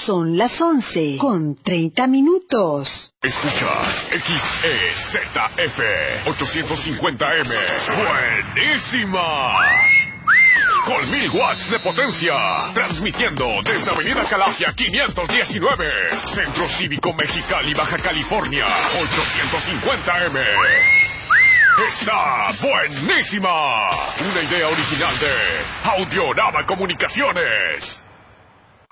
Son las 11:30. Escuchas XEZF 850M. ¡Buenísima! Con 1000 watts de potencia. Transmitiendo desde Avenida Calafia 519. Centro Cívico Mexicali, Baja California. 850M. ¡Está buenísima! Una idea original de Audiorama Comunicaciones.